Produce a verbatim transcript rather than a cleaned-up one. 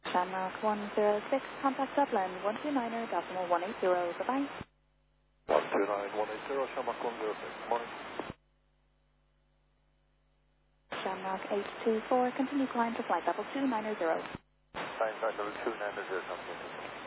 Shamrock one zero six, contact Dublin one two nine decimal one eight zero. Bye-bye. one two nine one eight zero, Shamrock one zero six. Morning. Shamrock eight two four, continue climb to flight level two nine zero. Flight level two nine zero,